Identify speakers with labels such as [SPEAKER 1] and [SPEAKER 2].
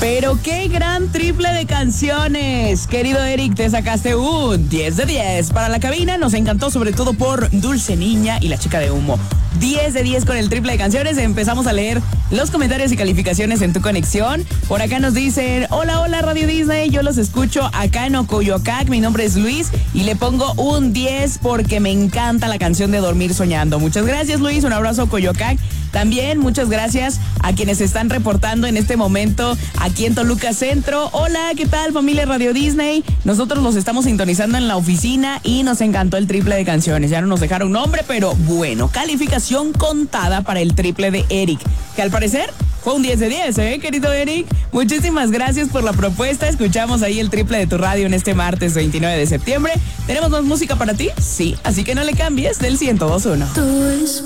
[SPEAKER 1] Pero qué gran triple de canciones. Querido Eric, te sacaste un 10 de 10. Para la cabina nos encantó, sobre todo por Dulce Niña y La Chica de Humo. 10 de 10 con el triple de canciones. Empezamos a leer los comentarios y calificaciones en tu conexión. Por acá nos dicen: hola Radio Disney, yo los escucho acá en Ocoyoacac, mi nombre es Luis y le pongo un 10 porque me encanta la canción de Dormir Soñando. Muchas gracias, Luis, un abrazo a Ocoyoacac. También muchas gracias a quienes están reportando en este momento aquí en Toluca Centro. Hola, ¿qué tal, familia Radio Disney? Nosotros los estamos sintonizando en la oficina y nos encantó el triple de canciones. Ya no nos dejaron nombre, pero bueno, calificación contada para el triple de Eric, que al parecer fue un 10 de 10, querido Eric? Muchísimas gracias por la propuesta. Escuchamos ahí el triple de tu radio en este martes 29 de septiembre. ¿Tenemos más música para ti? Sí, así que no le cambies del 102.1.